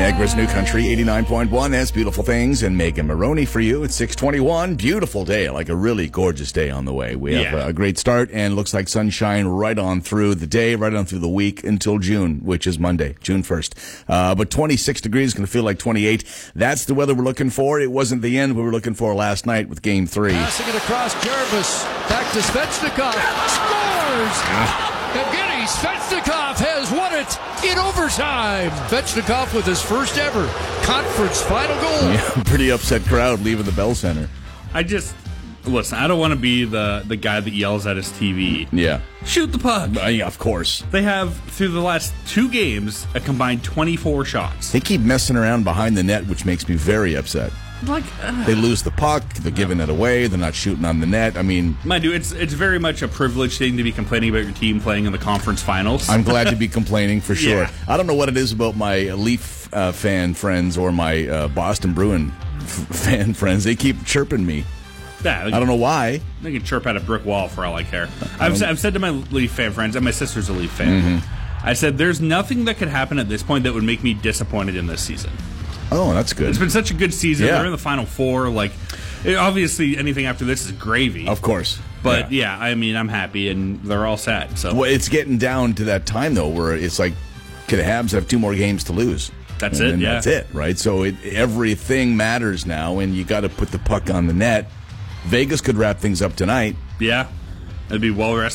Niagara's New Country, 89.1. That's Beautiful Things and Megan Maroney for you at 6:21. Beautiful day, like a really gorgeous day on the way. We have a great start and looks like sunshine right on through the day, right on through the week until June, which is Monday, June 1st. But 26 degrees, going to feel like 28. That's the weather we're looking for. It wasn't the end we were looking for last night with Game 3. Passing it across Jarvis. Back to Svechnikov. Scores! Evgeny Svechnikov has won it in overtime. Svechnikov with his first ever conference final goal. Yeah, pretty upset crowd leaving the Bell Center. Listen, I don't want to be the guy that yells at his TV. Yeah. Shoot the puck. Yeah, of course. They have, through the last 2 games, a combined 24 shots. They keep messing around behind the net, which makes me very upset. They lose the puck, they're giving it away, they're not shooting on the net. I mean, mind you, it's very much a privileged thing to be complaining about your team playing in the conference finals. I'm glad to be complaining for sure. Yeah. I don't know what it is about my Leaf fan friends or my Boston Bruin fan friends. They keep chirping me. Yeah, I don't know why. They can chirp at a brick wall for all I care. I've said to my Leaf fan friends, and my sister's a Leaf fan, I said, there's nothing that could happen at this point that would make me disappointed in this season. Oh, that's good. It's been such a good season. Yeah. They're in the Final Four. Obviously, anything after this is gravy. Of course. But, yeah, I mean, I'm happy, and they're all set. So. Well, it's getting down to that time, though, where it's like, could the Habs have 2 more games to lose? That's it, yeah. That's it, right? So everything matters now, and you got to put the puck on the net. Vegas could wrap things up tonight. Yeah. It'd be well rested.